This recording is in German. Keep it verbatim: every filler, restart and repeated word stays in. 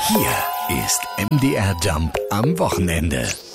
Hier ist M D R Jump am Wochenende.